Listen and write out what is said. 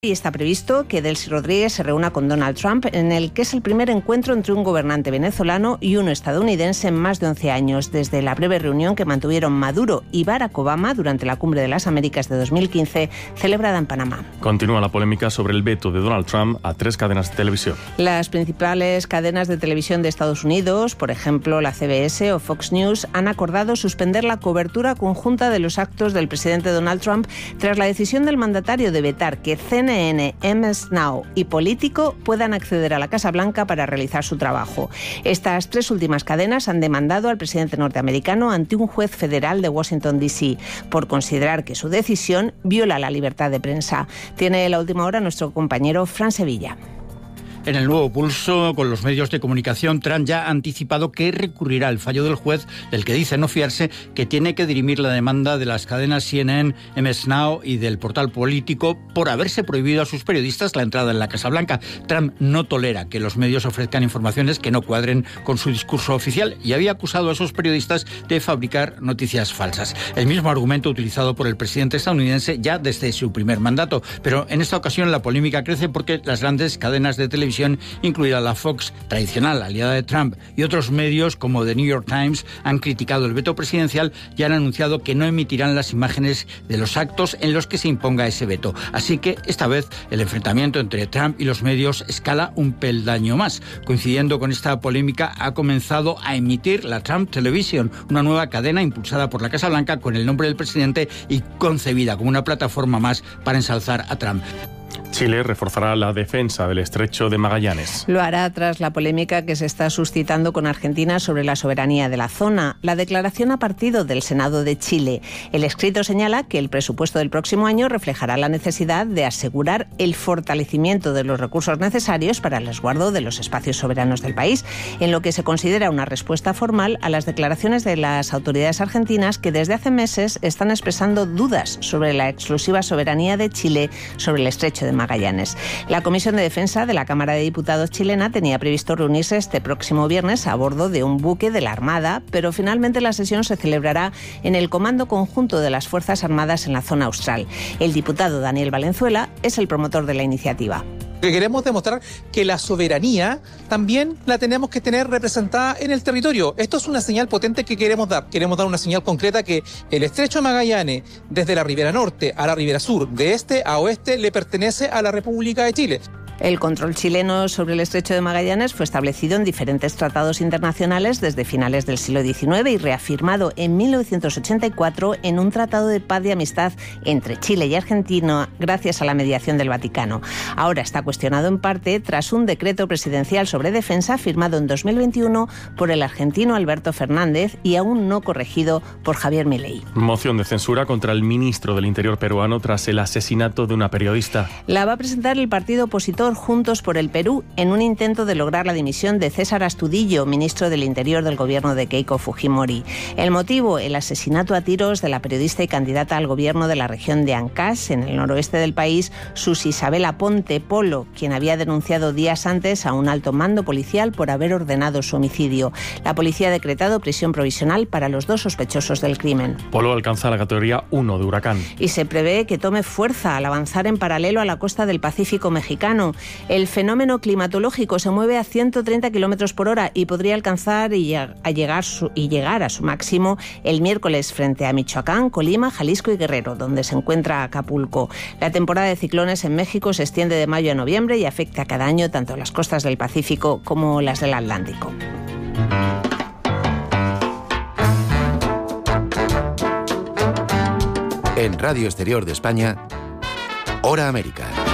Y está previsto que Delcy Rodríguez se reúna con Donald Trump, en el que es el primer encuentro entre un gobernante venezolano y uno estadounidense en más de 11 años, desde la breve reunión que mantuvieron Maduro y Barack Obama durante la Cumbre de las Américas de 2015, celebrada en Panamá. Continúa la polémica sobre el veto de Donald Trump a 3 cadenas de televisión. Las principales cadenas de televisión de Estados Unidos, por ejemplo la CBS o Fox News, han acordado suspender la cobertura conjunta de los actos del presidente Donald Trump tras la decisión del mandatario de vetar que CNN, MS Now y Político puedan acceder a la Casa Blanca para realizar su trabajo. Estas 3 últimas cadenas han demandado al presidente norteamericano ante un juez federal de Washington, D.C., por considerar que su decisión viola la libertad de prensa. Tiene la última hora nuestro compañero Fran Sevilla. En el nuevo pulso con los medios de comunicación, Trump ya ha anticipado que recurrirá al fallo del juez, del que dice no fiarse, que tiene que dirimir la demanda de las cadenas CNN, MS Now y del portal Político por haberse prohibido a sus periodistas la entrada en la Casa Blanca. Trump no tolera que los medios ofrezcan informaciones que no cuadren con su discurso oficial y había acusado a esos periodistas de fabricar noticias falsas. El mismo argumento utilizado por el presidente estadounidense ya desde su primer mandato. Pero en esta ocasión la polémica crece porque las grandes cadenas de televisión, incluida la Fox, tradicional aliada de Trump, y otros medios como The New York Times han criticado el veto presidencial y han anunciado que no emitirán las imágenes de los actos en los que se imponga ese veto. Así que esta vez el enfrentamiento entre Trump y los medios escala un peldaño más. Coincidiendo con esta polémica, ha comenzado a emitir la Trump Television, una nueva cadena impulsada por la Casa Blanca con el nombre del presidente y concebida como una plataforma más para ensalzar a Trump. Chile reforzará la defensa del estrecho de Magallanes. Lo hará tras la polémica que se está suscitando con Argentina sobre la soberanía de la zona. La declaración ha partido del Senado de Chile. El escrito señala que el presupuesto del próximo año reflejará la necesidad de asegurar el fortalecimiento de los recursos necesarios para el resguardo de los espacios soberanos del país, en lo que se considera una respuesta formal a las declaraciones de las autoridades argentinas que desde hace meses están expresando dudas sobre la exclusiva soberanía de Chile sobre el estrecho de Magallanes. La Comisión de Defensa de la Cámara de Diputados chilena tenía previsto reunirse este próximo viernes a bordo de un buque de la Armada, pero finalmente la sesión se celebrará en el Comando Conjunto de las Fuerzas Armadas en la zona austral. El diputado Daniel Valenzuela es el promotor de la iniciativa. Que queremos demostrar que la soberanía también la tenemos que tener representada en el territorio. Esto es una señal potente que queremos dar. Queremos dar una señal concreta que el estrecho de Magallanes, desde la ribera norte a la ribera sur, de este a oeste, le pertenece a la República de Chile. El control chileno sobre el estrecho de Magallanes fue establecido en diferentes tratados internacionales desde finales del siglo XIX y reafirmado en 1984 en un tratado de paz y amistad entre Chile y Argentina gracias a la mediación del Vaticano. Ahora está cuestionado en parte tras un decreto presidencial sobre defensa firmado en 2021 por el argentino Alberto Fernández y aún no corregido por Javier Milei. Moción de censura contra el ministro del Interior peruano tras el asesinato de una periodista. La va a presentar el partido opositor Juntos por el Perú en un intento de lograr la dimisión de César Astudillo, ministro del Interior del gobierno de Keiko Fujimori. El motivo, el asesinato a tiros de la periodista y candidata al gobierno de la región de Ancash, en el noroeste del país, Sus Isabela Ponte Polo, quien había denunciado días antes a un alto mando policial por haber ordenado su homicidio. La policía ha decretado prisión provisional para los 2 sospechosos del crimen. Polo alcanza la categoría 1 de huracán. Y se prevé que tome fuerza al avanzar en paralelo a la costa del Pacífico mexicano. El fenómeno climatológico se mueve a 130 km por hora y podría alcanzar y llegar a su máximo el miércoles frente a Michoacán, Colima, Jalisco y Guerrero, donde se encuentra Acapulco. La temporada de ciclones en México se extiende de mayo a noviembre y afecta cada año tanto las costas del Pacífico como las del Atlántico. En Radio Exterior de España, Hora América.